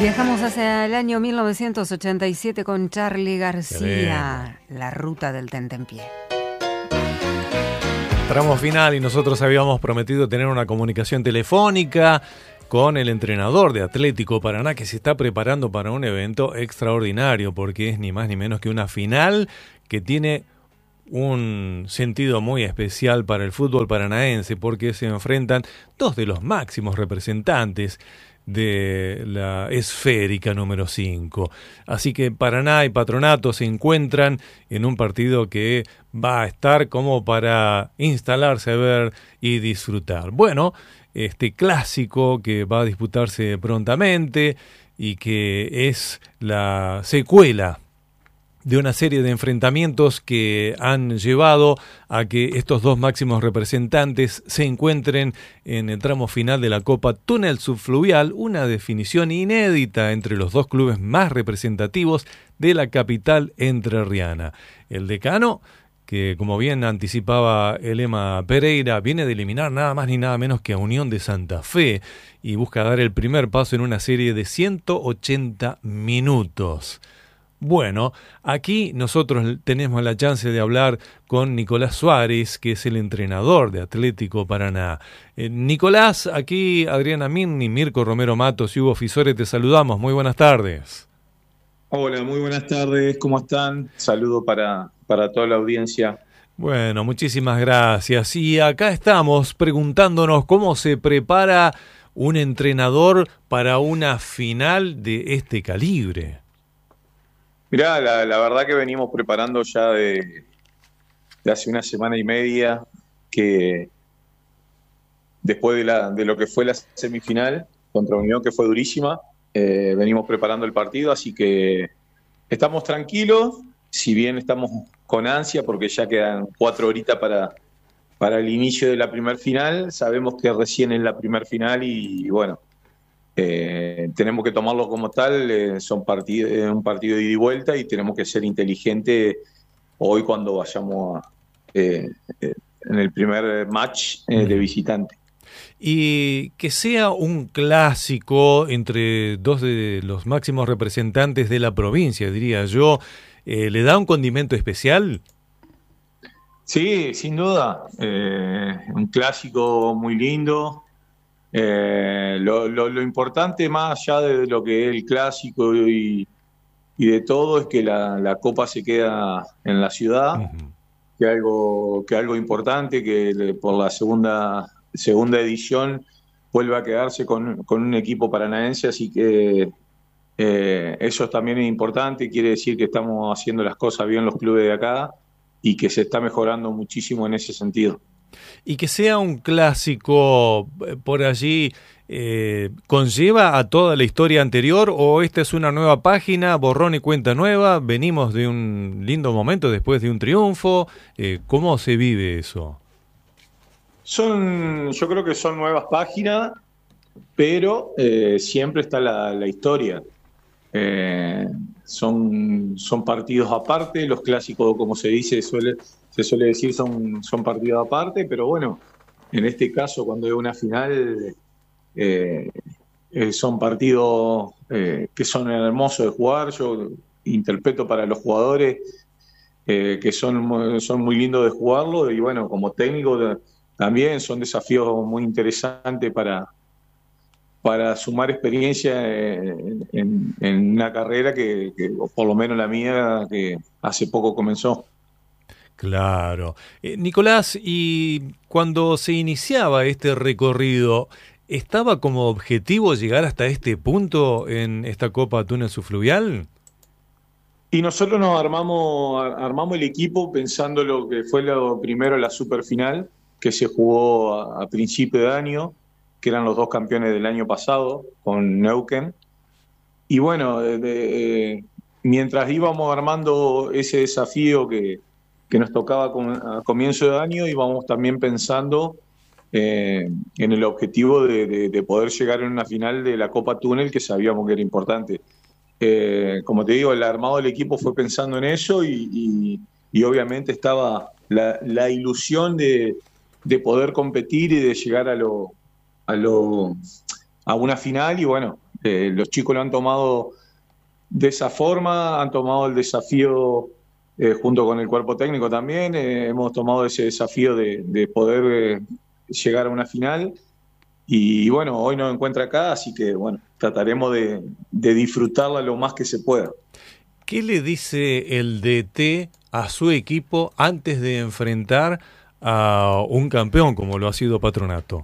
Viajamos hacia el año 1987 con Charly García, La Ruta del Tentempié. Tramo final y nosotros habíamos prometido tener una comunicación telefónica con el entrenador de Atlético Paraná, que se está preparando para un evento extraordinario, porque es ni más ni menos que una final que tiene un sentido muy especial para el fútbol paranaense, porque se enfrentan dos de los máximos representantes de la esférica número 5. Así que Paraná y Patronato se encuentran en un partido que va a estar como para instalarse a ver y disfrutar. Bueno, este clásico que va a disputarse prontamente y que es la secuela de una serie de enfrentamientos que han llevado a que estos dos máximos representantes se encuentren en el tramo final de la Copa Túnel Subfluvial, una definición inédita entre los dos clubes más representativos de la capital entrerriana. El decano, que como bien anticipaba Elema Pereira, viene de eliminar nada más ni nada menos que a Unión de Santa Fe y busca dar el primer paso en una serie de 180 minutos. Bueno, aquí nosotros tenemos la chance de hablar con Nicolás Suárez, que es el entrenador de Atlético Paraná. Nicolás, aquí Adriana Minni, Mirko Romero Matos y Hugo Fisore, te saludamos. Muy buenas tardes. Hola, muy buenas tardes, ¿cómo están? Saludo para toda la audiencia. Bueno, muchísimas gracias. Y acá estamos preguntándonos cómo se prepara un entrenador para una final de este calibre. Mirá, la verdad que venimos preparando ya de hace una semana y media, que después de lo que fue la semifinal contra Unión, que fue durísima, venimos preparando el partido, así que estamos tranquilos, si bien estamos con ansia porque ya quedan 4 horitas para el inicio de la primer final. Sabemos que recién es la primer final y bueno, tenemos que tomarlo como tal, un partido de ida y vuelta, y tenemos que ser inteligentes hoy cuando vayamos en el primer match de visitante. Y que sea un clásico entre dos de los máximos representantes de la provincia, diría yo, ¿le da un condimento especial? Sí, sin duda, un clásico muy lindo. Lo importante, más allá de lo que es el clásico y de todo, es que la Copa se queda en la ciudad, que algo importante, que por la segunda edición vuelve a quedarse con un equipo paranaense, así que eso también es importante, quiere decir que estamos haciendo las cosas bien los clubes de acá y que se está mejorando muchísimo en ese sentido. Y que sea un clásico por allí, ¿conlleva a toda la historia anterior o esta es una nueva página, borrón y cuenta nueva? Venimos de un lindo momento después de un triunfo. ¿Cómo se vive eso? Yo creo que son nuevas páginas, pero siempre está la historia. Son partidos aparte, los clásicos, como se dice, se suele decir, son partidos aparte, pero bueno, en este caso, cuando es una final, son partidos que son hermosos de jugar. Yo interpreto para los jugadores que son muy lindos de jugarlo, y bueno, como técnico también son desafíos muy interesantes para sumar experiencia en una carrera que, por lo menos la mía, que hace poco comenzó. Claro. Nicolás, y cuando se iniciaba este recorrido, ¿estaba como objetivo llegar hasta este punto en esta Copa Túnel Subfluvial? Y nosotros nos armamos el equipo pensando lo que fue primero la superfinal, que se jugó a principio de año, que eran los dos campeones del año pasado, con Neuquén. Y bueno, mientras íbamos armando ese desafío que nos tocaba a comienzo de año, íbamos también pensando en el objetivo de poder llegar en una final de la Copa Túnel, que sabíamos que era importante. Como te digo, el armado del equipo fue pensando en eso, y obviamente estaba la ilusión de poder competir y de llegar a una final, y bueno, Los chicos lo han tomado de esa forma, han tomado el desafío junto con el cuerpo técnico también, hemos tomado ese desafío de poder llegar a una final y bueno, hoy nos encuentra acá, así que bueno, trataremos de disfrutarla lo más que se pueda. ¿Qué le dice el DT a su equipo antes de enfrentar a un campeón como lo ha sido Patronato?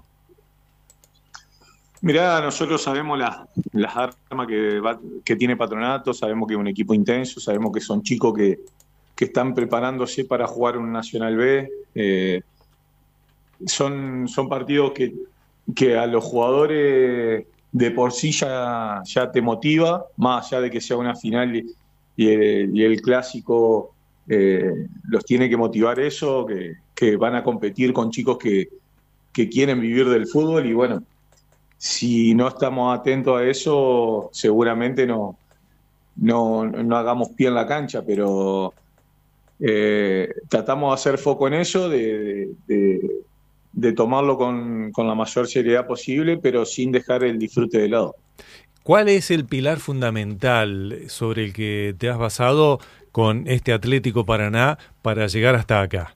Mirá, nosotros sabemos las armas que tiene Patronato, sabemos que es un equipo intenso, sabemos que son chicos que están preparándose para jugar un Nacional B. Son partidos que a los jugadores de por sí ya te motiva, más allá de que sea una final y el clásico los tiene que motivar eso, que van a competir con chicos que quieren vivir del fútbol y bueno, si no estamos atentos a eso, seguramente no hagamos pie en la cancha, pero tratamos de hacer foco en eso, de tomarlo con la mayor seriedad posible, pero sin dejar el disfrute de lado. ¿Cuál es el pilar fundamental sobre el que te has basado con este Atlético Paraná para llegar hasta acá?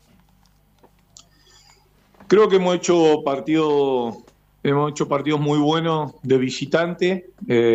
Creo que hemos hecho partidos muy buenos de visitante.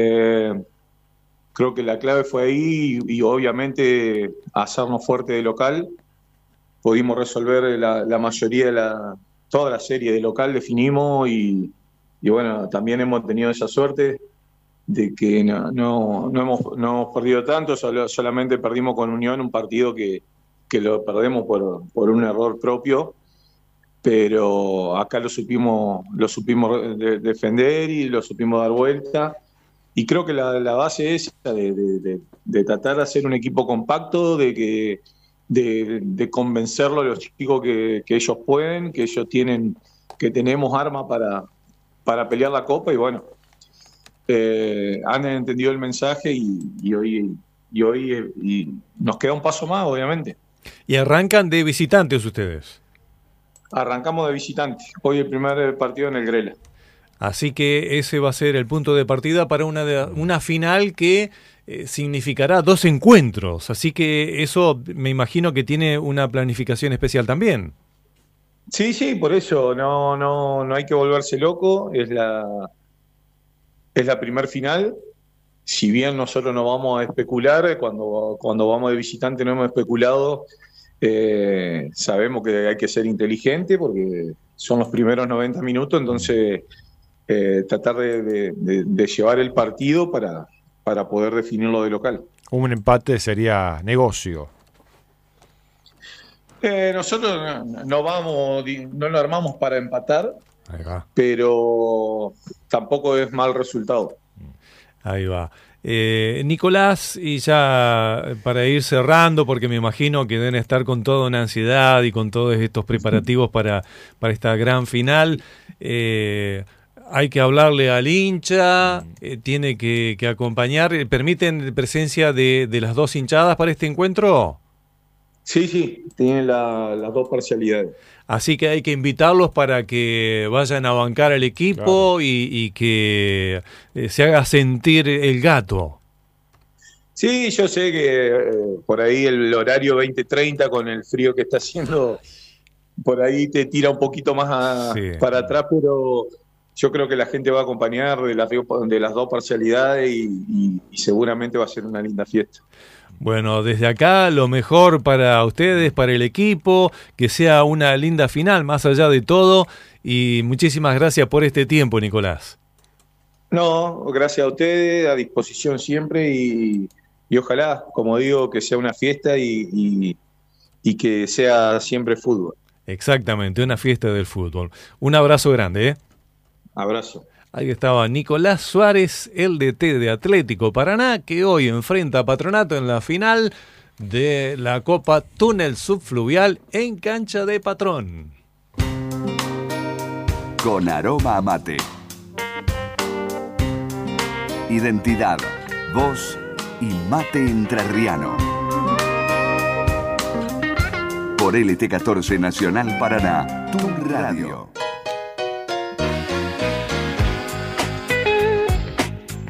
Creo que la clave fue ahí y obviamente hacernos fuerte de local. Pudimos resolver la mayoría toda la serie de local, definimos y bueno, también hemos tenido esa suerte de que no hemos perdido tanto, solamente perdimos con Unión un partido que lo perdemos por un error propio, pero acá lo supimos defender y lo supimos dar vuelta. Y creo que la base es de tratar de hacer un equipo compacto, de convencerlo a los chicos que ellos pueden, que ellos tienen, que tenemos armas para pelear la Copa y bueno, han entendido el mensaje y hoy nos queda un paso más, obviamente. ¿Y arrancan de visitantes ustedes? Arrancamos de visitante. Hoy el primer partido en el Grela. Así que ese va a ser el punto de partida para una final que significará 2 encuentros. Así que eso me imagino que tiene una planificación especial también. Sí, por eso no hay que volverse loco. Es la primer final. Si bien nosotros no vamos a especular, cuando vamos de visitante no hemos especulado, sabemos que hay que ser inteligente porque son los primeros 90 minutos, entonces tratar de llevar el partido para poder definirlo de local. Un empate sería negocio. Nosotros no lo armamos para empatar, pero tampoco es mal resultado. Ahí va. Nicolás, y ya para ir cerrando, porque me imagino que deben estar con toda una ansiedad y con todos estos preparativos para esta gran final, hay que hablarle al hincha, tiene que acompañar. ¿Permiten presencia de las 2 hinchadas para este encuentro? Sí, tienen las 2 parcialidades. Así que hay que invitarlos para que vayan a bancar al equipo, claro, y que se haga sentir el gato. Sí, yo sé que por ahí el horario 20:30 con el frío que está haciendo, por ahí te tira un poquito más para atrás, pero yo creo que la gente va a acompañar de las 2 parcialidades y seguramente va a ser una linda fiesta. Bueno, desde acá lo mejor para ustedes, para el equipo, que sea una linda final más allá de todo y muchísimas gracias por este tiempo, Nicolás. No, gracias a ustedes, a disposición siempre y ojalá, como digo, que sea una fiesta y que sea siempre fútbol. Exactamente, una fiesta del fútbol. Un abrazo grande, ¿eh? Abrazo. Ahí estaba Nicolás Suárez, el DT de Atlético Paraná, que hoy enfrenta a Patronato en la final de la Copa Túnel Subfluvial en cancha de Patrón. Con aroma a mate. Identidad, voz y mate entrerriano. Por LT14 Nacional Paraná, tu radio.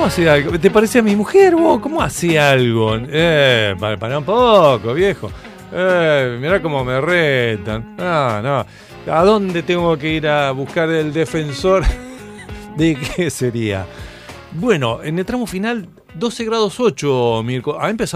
hacía algo? ¿Te parecía a mi mujer vos? ¿Cómo hacía algo? Para un poco, viejo. Mirá cómo me retan. No. ¿A dónde tengo que ir a buscar el defensor? ¿De qué sería? Bueno, en el tramo final, 12 grados 8, Mirko. Ha empezado